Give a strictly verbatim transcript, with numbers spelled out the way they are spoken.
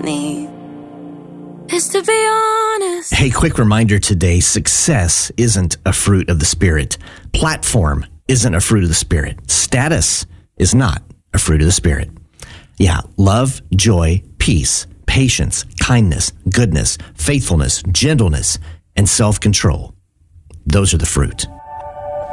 need is to be honest. Hey, quick reminder today, success isn't a fruit of the Spirit. Platform isn't a fruit of the Spirit. Status is not a fruit of the Spirit. Yeah, love, joy, peace, patience, kindness, goodness, faithfulness, gentleness, and self-control. Those are the fruit.